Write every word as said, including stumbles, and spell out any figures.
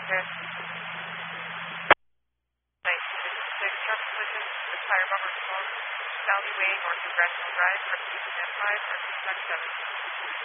Okay. Nice. Six truck collision with tire bumper storm, Valley Way, North of Gresham Drive, R P ten five, R P seven.